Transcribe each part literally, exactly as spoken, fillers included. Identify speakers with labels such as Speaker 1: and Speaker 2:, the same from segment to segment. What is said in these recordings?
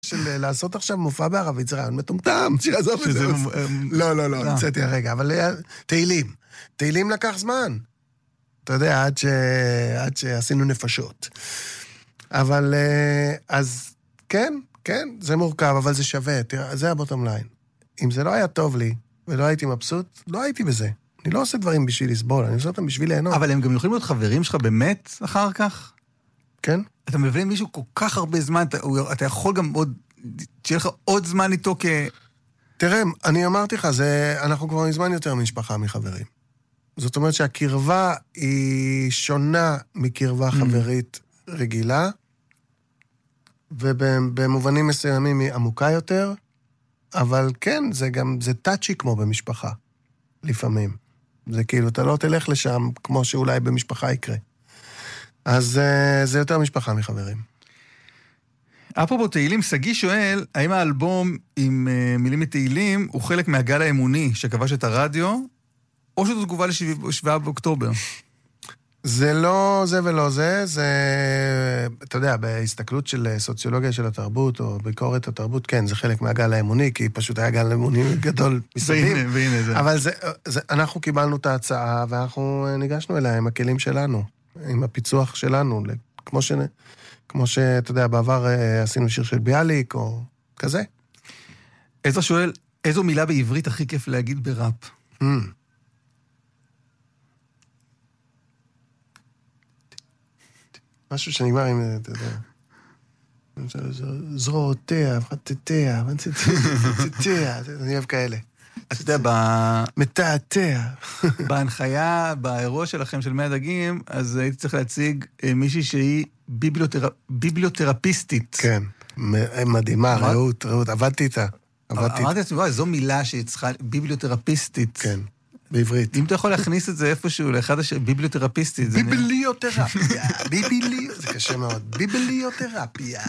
Speaker 1: של לעשות עכשיו מופע בערבית, זה רעיון מטומטם, שיעזוב את זה. לא, לא, לא, נצאתי הרגע, אבל תהילים. תהילים לקח זמן. אתה יודע, עד, ש... עד שעשינו נפשות. אבל, אז כן, כן, זה מורכב, אבל זה שווה. תראה, זה הבוטום ליין. אם זה לא היה טוב לי, ולא הייתי מבסוט, לא הייתי בזה. אני לא עושה דברים בשביל לסבול, אני עושה אותם בשביל ליהנות.
Speaker 2: אבל הם גם יכולים להיות חברים שלך באמת אחר כך?
Speaker 1: כן.
Speaker 2: אתה מבין מישהו כל כך הרבה זמן, אתה, אתה יכול גם עוד, שיהיה לך עוד זמן איתו כ...
Speaker 1: תראה, אני אמרתי לך, זה, אנחנו כבר מזמן יותר משפחה מחברים. זאת אומרת שהקרבה היא שונה מקרבה חברית רגילה, ובמובנים מסוימים היא עמוקה יותר, אבל כן, זה גם, זה טאצ'י כמו במשפחה, לפעמים. זה כאילו, אתה לא תלך לשם כמו שאולי במשפחה יקרה. אז זה יותר משפחה מחברים.
Speaker 2: אפרופו תהילים, סגי שואל, האם האלבום עם מילים מתהילים הוא חלק מהגל האמוני שכבש את הרדיו, או שזו תגובה לשבעה באוקטובר?
Speaker 1: זה לא זה ולא זה, זה, אתה יודע, בהסתכלות של סוציולוגיה של התרבות, או ביקורת התרבות, כן, זה חלק מהגל האמוני, כי פשוט היה גל האמוני גדול מסביב.
Speaker 2: והנה, והנה זה.
Speaker 1: אבל זה, זה, אנחנו קיבלנו את ההצעה, ואנחנו ניגשנו אליה עם הכלים שלנו, עם הפיצוח שלנו, כמו ש... כמו שאתה יודע, בעבר עשינו שיר של ביאליק, או כזה.
Speaker 2: עזרא שואל, איזו מילה בעברית הכי כיף להגיד בראפ? Mm.
Speaker 1: משהו שנגמר עם, אתה יודע, זרועותיה, וחטטיה, וחטטיה, אני אוהב כאלה.
Speaker 2: אתה יודע,
Speaker 1: מתעתע.
Speaker 2: בהנחיה, באירוע שלכם של מי הדגים, אז הייתי צריך להציג מישהי שהיא ביבליותרפיסטית.
Speaker 1: כן, מדהימה, רעות, רעות, עבדתי איתה.
Speaker 2: אמרתי לעצמי, זו מילה שהיא צריכה, ביבליותרפיסטית.
Speaker 1: כן, בעברית.
Speaker 2: אם אתה יכול להכניס את זה איפשהו לאחד השאר, ביבליותרפיסטית.
Speaker 1: ביבליותרפיה, ביבליו, זה קשה מאוד. ביבליותרפיה,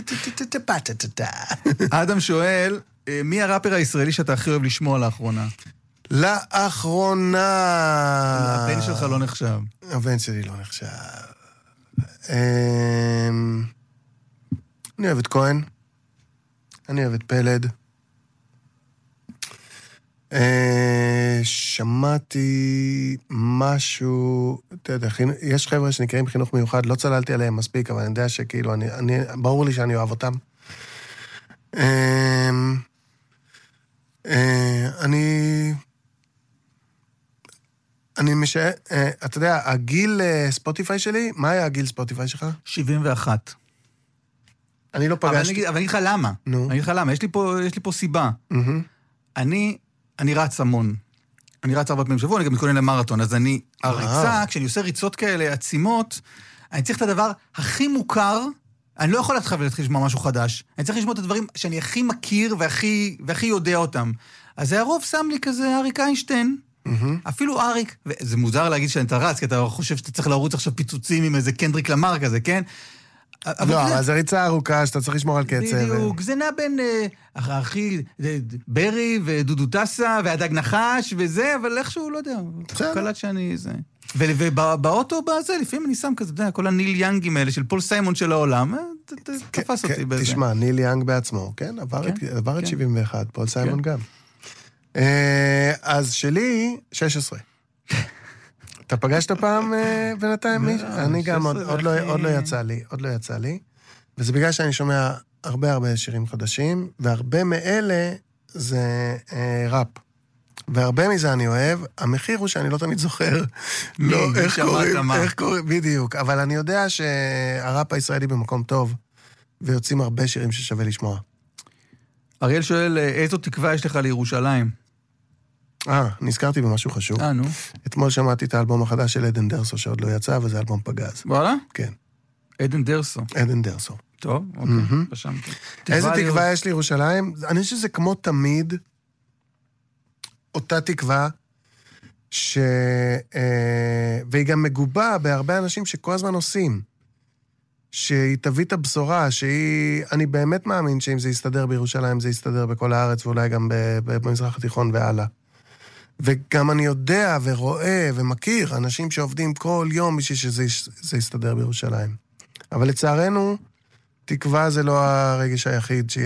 Speaker 2: אדם שואל, מי הראפר הישראלי שאתה הכי אוהב לשמוע לאחרונה?
Speaker 1: לאחרונה.
Speaker 2: הבן שלך לא נחשב.
Speaker 1: הבן שלי לא נחשב. אני אוהב את כהן. אני אוהב את פלד. שמעתי משהו, אתה יודע, יש חבר'ה שנקראים חינוך מיוחד, לא צללתי עליהם מספיק, אבל אני יודע שכאילו, ברור לי שאני אוהב אותם. אני... אני משער... אתה יודע, הגיל ספוטיפיי שלי, מה היה הגיל ספוטיפיי שלך?
Speaker 2: שבעים ואחת.
Speaker 1: אני לא פגשתי...
Speaker 2: אבל אני אגיד לך למה.
Speaker 1: נו.
Speaker 2: אני אגיד לך למה, יש לי פה, יש לי פה סיבה. אני, אני רץ המון. אני רץ ארבע פעמים בשבוע, אני גם מתכונן למרתון, אז אני, הריצה, כשאני עושה ריצות כאלה עצימות, אני צריך את הדבר הכי מוכר, אני לא יכול להתחיל להתחיל לשמוע משהו חדש. אני צריך לשמוע את הדברים שאני הכי מכיר והכי, והכי יודע אותם. אז הרוב שם לי כזה אריק איינשטיין, אפילו אריק, וזה מוזר להגיד שאתה רץ, כי אתה חושב שאתה צריך לרוץ עכשיו פיצוצים עם איזה קנדריק למר כזה, כן?
Speaker 1: לא, אבל זה ריצה ארוכה שאתה צריך לשמור על קצב.
Speaker 2: בדיוק, זה נע בין אחי ברי ודודו טסה והדג נחש וזה, אבל איכשהו, לא יודע, קלט שאני זה. ובאוטו בזה, לפעמים אני שם כזה, אתה יודע, כל הניל יאנגים האלה של פול סיימון של העולם, תפס אותי בזה.
Speaker 1: תשמע, ניל יאנג בעצמו, כן? עבר את שבעים ואחת, פול סיימון גם. אז שלי, שש עשרה. אתה פגשת פעם בינתיים מישהו? אני גם, עוד לא יצא לי, עוד לא יצא לי. וזה בגלל שאני שומע הרבה הרבה שירים חדשים, והרבה מאלה זה ראפ. והרבה מזה אני אוהב, המחיר הוא שאני לא תמיד זוכר. לא, איך קוראים, איך קוראים, בדיוק. אבל אני יודע שהראפ הישראלי במקום טוב, ויוצאים הרבה שירים ששווה לשמוע.
Speaker 2: אריאל שואל, איזו תקווה יש לך לירושלים?
Speaker 1: אה, נזכרתי במשהו חשוב.
Speaker 2: אה, נו.
Speaker 1: אתמול שמעתי את האלבום החדש של עדן דרסו, שעוד לא יצא, וזה אלבום פגז.
Speaker 2: וואלה?
Speaker 1: כן.
Speaker 2: עדן דרסו.
Speaker 1: עדן דרסו.
Speaker 2: טוב, אוקיי, פשמתי.
Speaker 1: איזה תקווה יש לירושלים? אני חושב שזה כמו תמיד, אותה תקווה, ש... והיא גם מגובה בהרבה אנשים שכל הזמן עושים. שהיא תביא את הבשורה, שהיא... אני באמת מאמין שאם זה יסתדר בירושלים, זה יסתדר בכל הארץ, ואולי גם במזרח התיכון והלאה. וגם אני יודע ורואה ומכיר אנשים שעובדים כל יום בשביל שזה יסתדר בירושלים. אבל לצערנו, תקווה זה לא הרגש היחיד